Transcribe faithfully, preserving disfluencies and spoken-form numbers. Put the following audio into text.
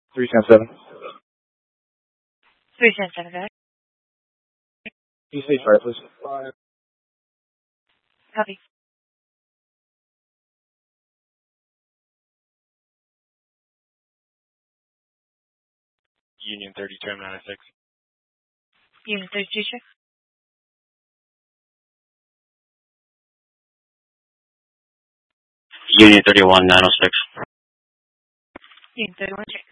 three ten seven. three ten seven, back. Can you say fire, please? Copy. Union thirty, tram nine oh six. Union thirty-two, check. Union thirty-one, nine oh six. Union thirty-one, check.